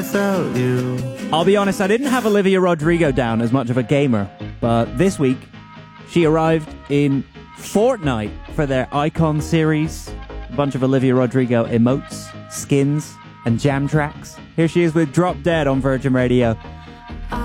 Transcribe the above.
without you. I'll be honest, I didn't have Olivia Rodrigo down as much of a gamer, but this week she arrived in Fortnite for their Icon series. A bunch of Olivia Rodrigo emotes, skins, and jam tracks. Here she is with Drop Dead on Virgin Radio.